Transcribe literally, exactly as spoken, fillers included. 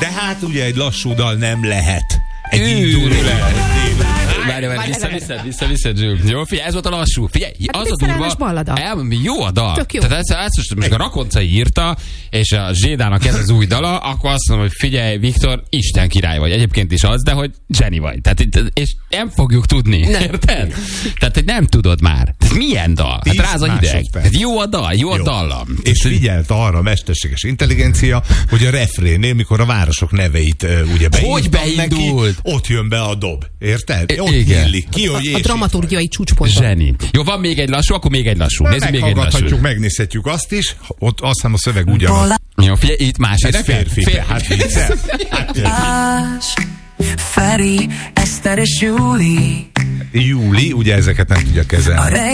De hát ugye egy lassú dal nem lehet. Egy induló lehet. Várj, várj, vissza, vissza, vissza, vissza, Zsül. Jó, figyelj, ez volt a lassú. Figyelj, hát az a durva. El, jó a dal. Tök jó. Tehát ezt, ezt most, most a Rakoncai írta, és a Zsédának ez az új dala, akkor azt mondom, hogy figyelj, Viktor, Isten király vagy. Egyébként is az, de hogy zseni vagy. Tehát, és nem fogjuk tudni. Nem. Érted? Tehát, hogy nem tudod már. Ez milyen dal? Hát ráz a hideg. Hát jó a dal, jó, jó a dallam. És figyelt arra a mesterséges intelligencia, hogy a refrénnél, mikor a városok neveit uh, ugye beindult neki, ott jön be a dob. Érted? Ott illik ki, hogy a, a dramaturgiai csúcsponton. Zseni. Jó, van még egy lassú, akkor még egy lassú. Nézzük még egy lassú. Megnézhetjük azt is. Ott azt hiszem a szöveg ugyanaz. Jó, figyelj, itt más. Ez férfi. férfi. Hát vicce. Feri, Eszter és Júli. Júli, ugye ezeket nem tudja kezelni.